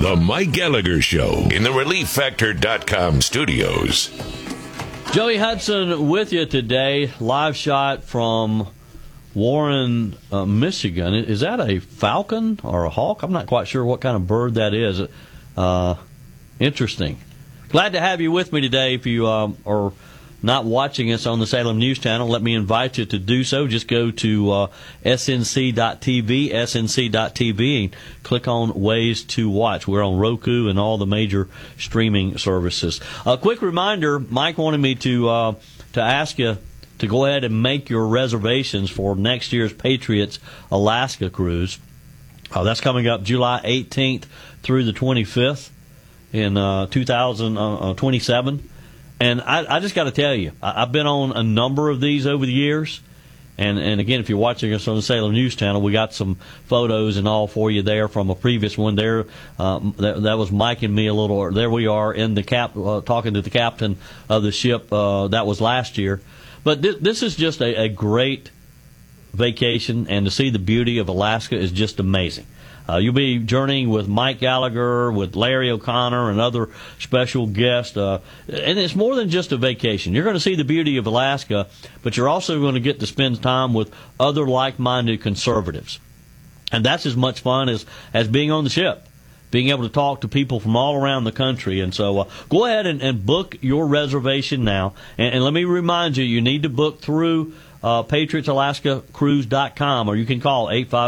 The Mike Gallagher Show in the ReliefFactor.com studios. Joey Hudson with you today. Live shot from Warren, Michigan. Is that a falcon or a hawk? I'm not quite sure what kind of bird that is. Interesting. Glad to have you with me today. If you are not watching us on the Salem News Channel, let me invite you to do so. Just go to snc.tv, and click on Ways to Watch. We're on Roku and all the major streaming services. A quick reminder, Mike wanted me to ask you to go ahead and make your reservations for next year's Patriots Alaska cruise. That's coming up July 18th through the 25th in 2027. And I just got to tell you, I've been on a number of these over the years. And again, if you're watching us on the Salem News Channel, we got some photos and all for you there from a previous one. There, that was Mike and me a little. There we are in the talking to the captain of the ship. That was last year. But this is just a great vacation, and to see the beauty of Alaska is just amazing. You'll be journeying with Mike Gallagher, with Larry O'Connor, and other special guests. And it's more than just a vacation. You're going to see the beauty of Alaska, but you're also going to get to spend time with other like-minded conservatives. And that's as much fun as being on the ship, being able to talk to people from all around the country. And so go ahead and book your reservation now. And let me remind you, you need to book through PatriotsAlaskaCruise.com, or you can call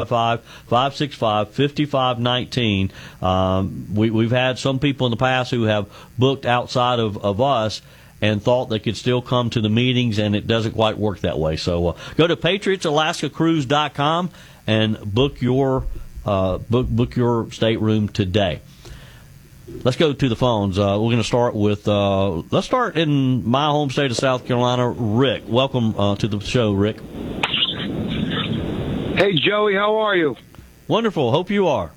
855-565-5519. We've had some people in the past who have booked outside of us and thought they could still come to the meetings, and it doesn't quite work that way. So go to PatriotsAlaskaCruise.com and book your stateroom today. Let's go to the phones. We're going to start with, let's start in my home state of South Carolina. Rick, welcome to the show, Rick. Hey, Joey, how are you? Wonderful. Hope you are.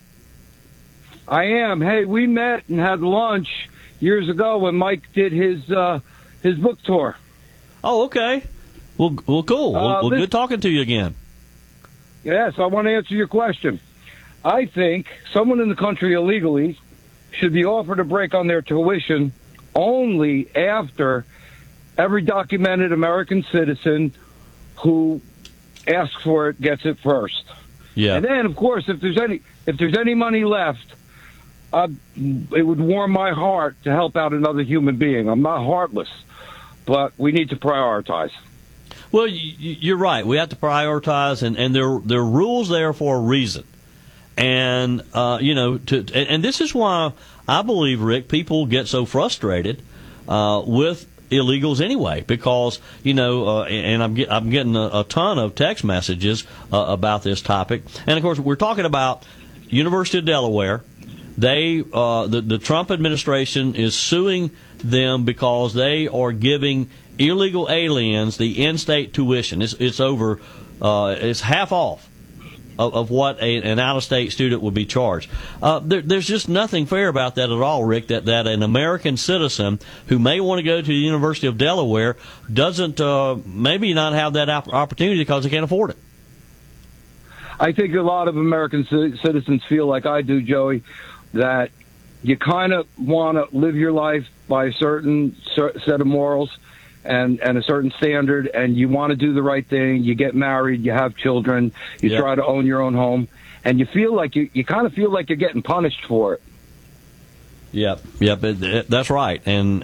I am. Hey, we met and had lunch years ago when Mike did his book tour. Oh, okay. Well, cool. Well, good talking to you again. Yes, I want to answer your question. I think someone in the country illegally should be offered a break on their tuition only after every documented American citizen who asks for it gets it first. Yeah. And then, of course, if there's any money left, it would warm my heart to help out another human being. I'm not heartless, but we need to prioritize. Well, you're right. We have to prioritize, and there are rules there for a reason. And, and this is why I believe, Rick, people get so frustrated with illegals anyway, because, and I'm getting a ton of text messages about this topic. And, of course, we're talking about University of Delaware. The Trump administration is suing them because they are giving illegal aliens the in-state tuition. It's over, it's half off of what an out-of-state student would be charged. There's just nothing fair about that at all, Rick, that an American citizen who may want to go to the University of Delaware doesn't maybe not have that opportunity because they can't afford it. I think a lot of American citizens feel like I do, Joey, that you kind of want to live your life by a certain set of morals and a certain standard, and you want to do the right thing. You get married, you have children, you try to own your own home, and you feel like you kind of feel like you're getting punished for it. Yep, that's right. And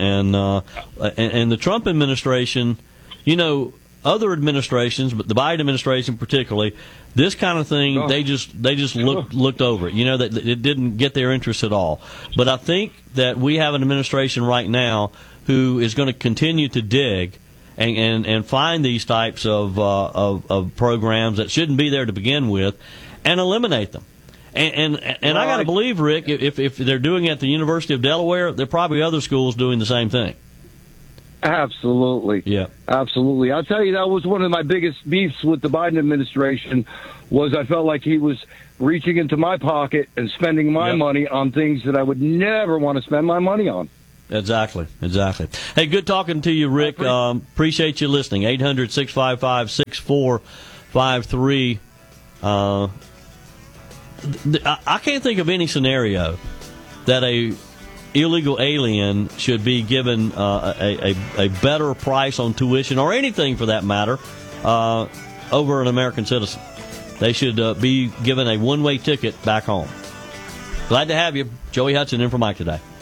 the Trump administration, other administrations, but the Biden administration particularly, this kind of thing, they just looked over it. That it didn't get their interest at all. But I think that we have an administration right now who is going to continue to dig and find these types of programs that shouldn't be there to begin with, and eliminate them. And I got to believe, Rick, if they're doing it at the University of Delaware, there are probably other schools doing the same thing. Absolutely. Yeah. Absolutely. I'll tell you, that was one of my biggest beefs with the Biden administration, was I felt like he was reaching into my pocket and spending my money on things that I would never want to spend my money on. Exactly. Hey, good talking to you, Rick. Appreciate you listening. 800-655-6453. I can't think of any scenario that a illegal alien should be given a better price on tuition or anything for that matter over an American citizen. They should be given a one-way ticket back home. Glad to have you. Joey Hudson in for Mike today.